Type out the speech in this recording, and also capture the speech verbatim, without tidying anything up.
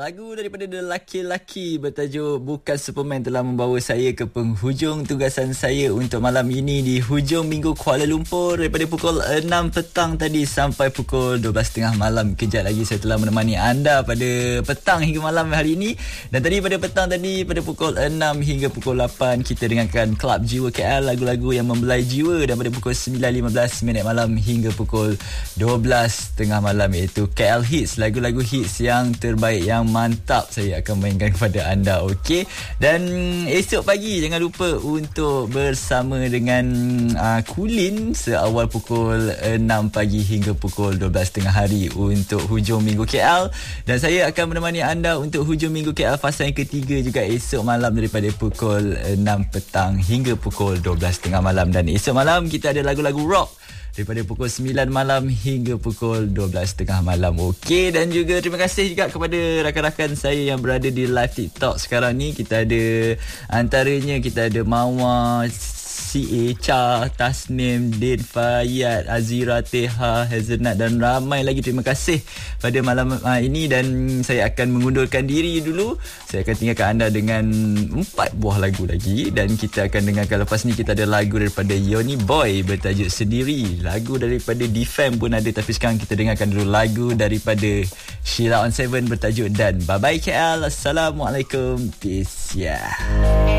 Lagu daripada The Laki-Laki bertajuk Bukan Superman telah membawa saya ke penghujung tugasan saya untuk malam ini di hujung minggu Kuala Lumpur daripada pukul enam petang tadi sampai pukul dua belas tiga puluh malam. Kejap lagi saya telah menemani anda pada petang hingga malam hari ini. Dan tadi pada petang tadi pada pukul enam hingga pukul lapan kita dengarkan Club Jiwa K L, lagu-lagu yang membelai jiwa, dan pada pukul sembilan lima belas minit malam hingga pukul dua belas tiga puluh malam iaitu K L Hits, lagu-lagu hits yang terbaik, yang mantap saya akan mainkan kepada anda. Okey, dan esok pagi jangan lupa untuk bersama dengan uh, Kulin seawal pukul enam pagi hingga pukul dua belas tengah hari untuk hujung minggu K L, dan saya akan menemani anda untuk hujung minggu K L fasa yang ketiga juga esok malam daripada pukul enam petang hingga pukul dua belas tengah malam. Dan esok malam kita ada lagu-lagu rock daripada pukul sembilan malam hingga pukul dua belas tiga puluh malam. Okey, dan juga terima kasih juga kepada rakan-rakan saya yang berada di live TikTok sekarang ni. Kita ada antaranya kita ada Mawa, C A, Cha, Tasnim, Din, Fayyad, Azira, Teha, Hazelnut dan ramai lagi. Terima kasih pada malam uh, ini, dan saya akan mengundurkan diri dulu. Saya akan tinggalkan anda dengan empat buah lagu lagi, dan kita akan dengarkan lepas ni kita ada lagu daripada Yoni Boy bertajuk Sendiri. Lagu daripada Defam pun ada, tapi sekarang kita dengarkan dulu lagu daripada Sheila on Seven bertajuk Dan. Bye bye K L. Assalamualaikum. Peace. Yeah.